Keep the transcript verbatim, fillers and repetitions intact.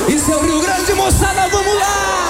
Isso é o Rio Grande, moçada, vamos lá!